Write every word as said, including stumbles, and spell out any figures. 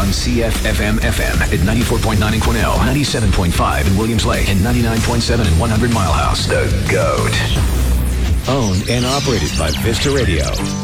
on C F F M F M at ninety-four point nine in Cornell, ninety-seven point five in Williams Lake, and ninety-nine point seven in one hundred Mile House. The GOAT. Owned and operated by Vista Radio.